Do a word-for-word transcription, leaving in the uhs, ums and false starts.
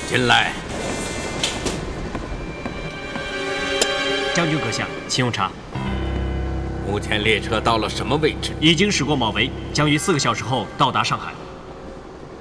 进来。 将军阁下，请用茶。 目前列车到了什么位置？ 已经驶过某围，将于四个小时后到达上海。